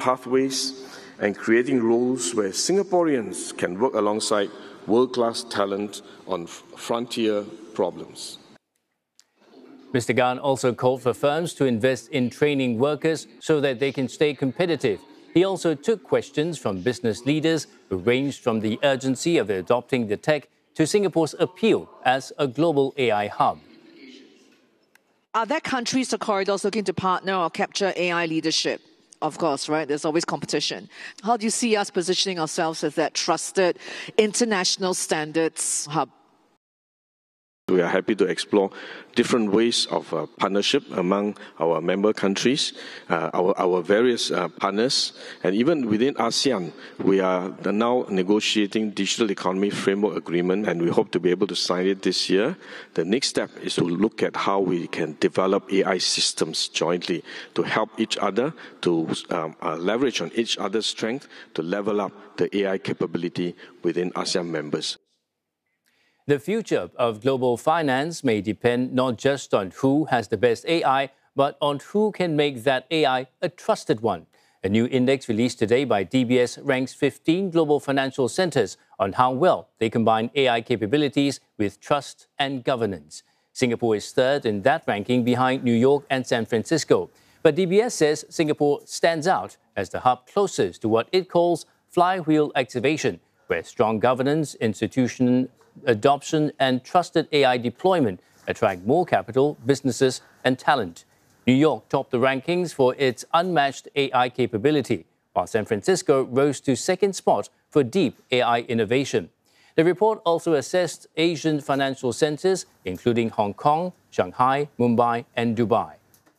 pathways, and creating roles where Singaporeans can work alongside world-class talent on frontier problems. Mr. Gan also called for firms to invest in training workers so that they can stay competitive. He also took questions from business leaders who ranged from the urgency of adopting the tech to Singapore's appeal as a global AI hub. Are there countries or corridors looking to partner or capture AI leadership? Of course, right? There's always competition. How do you see us positioning ourselves as that trusted international standards hub? We are happy to explore different ways of partnership among our member countries, our various partners, and even within ASEAN, we are now negotiating digital economy framework agreement, and we hope to be able to sign it this year. The next step is to look at how we can develop AI systems jointly to help each other, to leverage on each other's strength, to level up the AI capability within ASEAN members. The future of global finance may depend not just on who has the best AI, but on who can make that AI a trusted one. A new index released today by DBS ranks 15 global financial centres on how well they combine AI capabilities with trust and governance. Singapore is third in that ranking behind New York and San Francisco. But DBS says Singapore stands out as the hub closest to what it calls flywheel activation, where strong governance, institution adoption and trusted AI deployment attract more capital, businesses and talent. New York topped the rankings for its unmatched AI capability, while San Francisco rose to second spot for deep AI innovation. The report also assessed Asian financial centres, including Hong Kong, Shanghai, Mumbai and Dubai.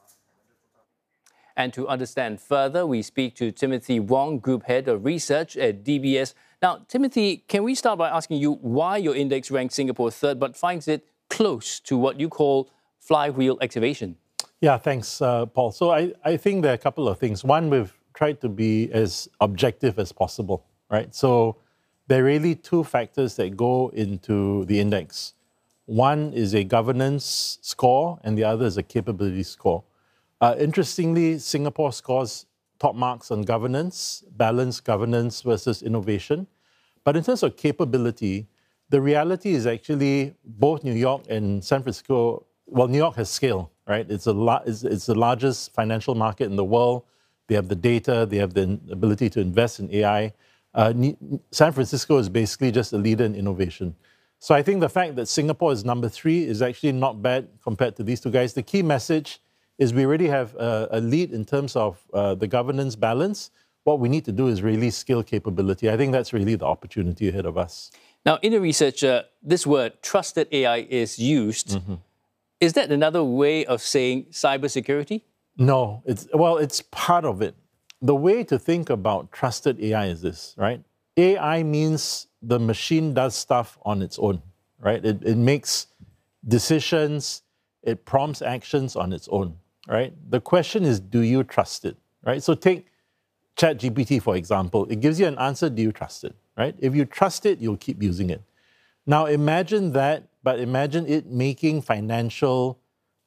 And to understand further, we speak to Timothy Wong, Group Head of Research at DBS. Now, Timothy, can we start by asking you why your index ranks Singapore third but finds it close to what you call flywheel activation? Yeah, thanks, Paul. So I think there are a couple of things. One, we've tried to be as objective as possible, right? So there are really two factors that go into the index. One is a governance score and the other is a capability score. Interestingly, Singapore scores top marks on governance, balanced governance versus innovation. But in terms of capability, the reality is actually both New York and San Francisco, well, New York has scale, right? It's the largest financial market in the world. They have the data, they have the ability to invest in AI. San Francisco is basically just a leader in innovation. So I think the fact that Singapore is number 3 is actually not bad compared to these two guys. The key message is we already have a lead in terms of the governance balance. What we need to do is really scale capability. I think that's really the opportunity ahead of us. Now, in the research, this word, trusted AI, is used. Mm-hmm. Is that another way of saying cybersecurity? No, it's part of it. The way to think about trusted AI is this, right? AI means the machine does stuff on its own, right? It makes decisions, it prompts actions on its own, right? The question is, do you trust it, right? So take ChatGPT, for example. It gives you an answer, do you trust it, right? If you trust it, you'll keep using it. Now imagine that, but imagine it making financial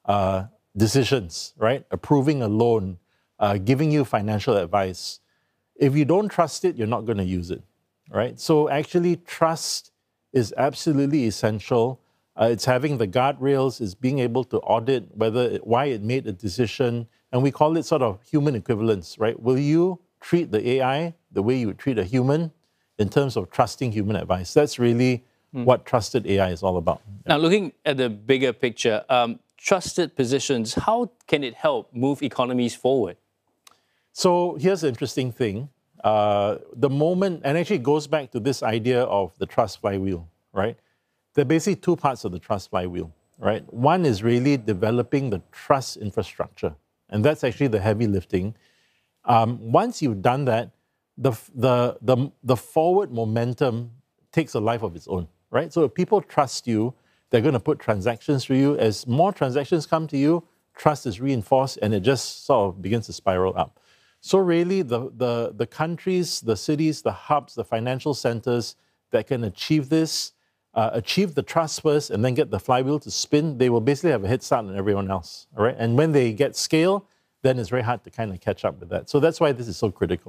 decisions, right? Approving a loan, giving you financial advice. If you don't trust it, you're not going to use it, right? So actually, trust is absolutely essential. It's having the guardrails, it's being able to audit why it made a decision, and we call it sort of human equivalence, right? Will you treat the AI the way you would treat a human in terms of trusting human advice? That's really what trusted AI is all about. Now, looking at the bigger picture, trusted positions, how can it help move economies forward? So here's the interesting thing. The moment, and actually it goes back to this idea of the trust flywheel, right? There are basically two parts of the trust flywheel, right? One is really developing the trust infrastructure, and that's actually the heavy lifting. Once you've done that, the forward momentum takes a life of its own, right? So if people trust you, they're going to put transactions through you. As more transactions come to you, trust is reinforced, and it just sort of begins to spiral up. So really, the countries, the cities, the hubs, the financial centers that can achieve this, achieve the trust first and then get the flywheel to spin, they will basically have a head start on everyone else, all right? And when they get scale, then it's very hard to kind of catch up with that. So that's why this is so critical.